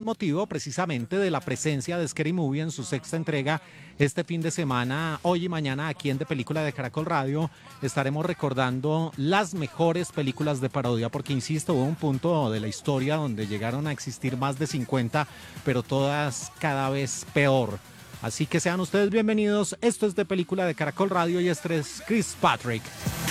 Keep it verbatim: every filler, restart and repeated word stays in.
motivo precisamente de la presencia de Scary Movie en su sexta entrega este fin de semana, hoy y mañana aquí en De Película de Caracol Radio. Estaremos recordando las mejores películas de parodia, porque insisto, hubo un punto de la historia donde llegaron a existir más de cincuenta, pero todas cada vez peor. Así que sean ustedes bienvenidos. Esto es De Película de Caracol Radio y este es Chris Patrick.